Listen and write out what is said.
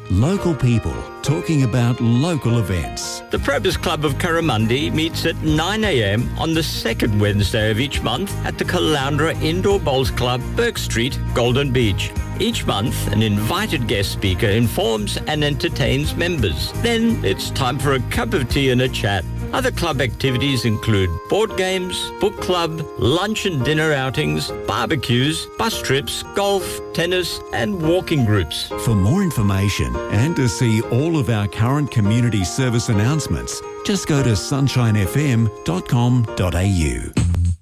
Local people talking about local events. The Probus Club of Curramundi meets at 9 a.m. on the second Wednesday of each month at the Caloundra Indoor Bowls Club, Burke Street, Golden Beach. Each month, an invited guest speaker informs and entertains members. Then it's time for a cup of tea and a chat. Other club activities include board games, book club, lunch and dinner outings, barbecues, bus trips, golf, tennis and walking groups. For more information and to see all of our current community service announcements, just go to sunshinefm.com.au.